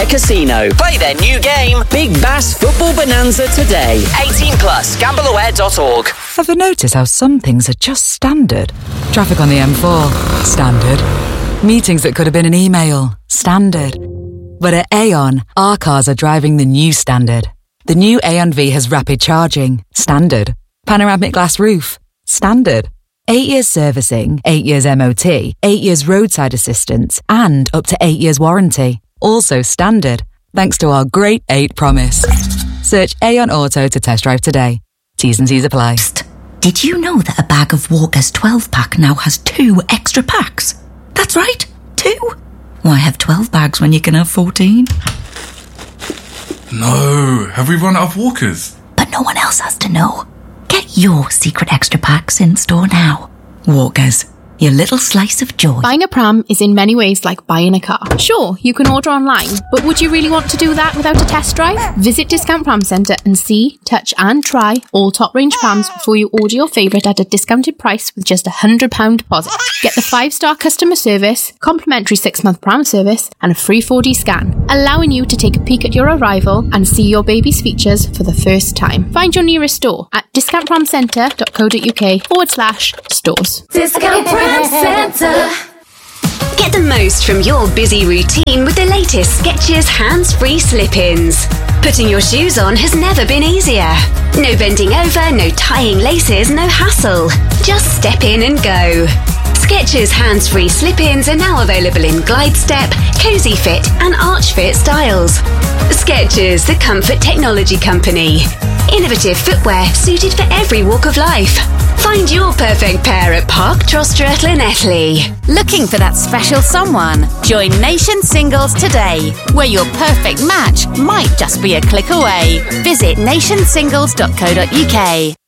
Casino. Play their new game, Big Bass Football Bonanza, today. 18 plus. GambleAware.org. Ever notice how some things are just standard? Traffic on the M4, standard. Meetings that could have been an email, standard. But at Aon, our cars are driving the new standard. The new Aon V has rapid charging, standard. Panoramic glass roof, standard. 8 years servicing, 8 years MOT, 8 years roadside assistance, and up to 8 years warranty. Also standard, thanks to our Great 8 promise. Search Aon Auto to test drive today. T's and C's apply. Psst. Did you know that a bag of Walker's 12-pack now has 2 extra packs? That's right, 2. Why have 12 bags when you can have 14? No, have we run out of Walkers? But no one else has to know. Get your secret extra packs in store now. Walkers, your little slice of joy. Buying a pram is in many ways like buying a car. Sure, you can order online, but would you really want to do that without a test drive? Visit Discount Pram Centre and see, touch and try all top range prams before you order your favourite at a discounted price with just £100 deposit. Get the 5-star customer service, complimentary 6-month pram service and a free 4D scan, allowing you to take a peek at your arrival and see your baby's features for the first time. Find your nearest store at discountpramcentre.co.uk/stores. Discount Pram Centre. Get the most from your busy routine with the latest Skechers hands-free slip-ins. Putting your shoes on has never been easier. No bending over, no tying laces, no hassle. Just step in and go. Skechers hands-free slip-ins are now available in Glide Step, Cozy Fit and Arch Fit styles. Skechers, the comfort technology company. Innovative footwear suited for every walk of life. Find your perfect pair at Park Trostre Llanelli. Looking for that special someone? Join Nation Singles today, where your perfect match might just be a click away. Visit nationsingles.co.uk.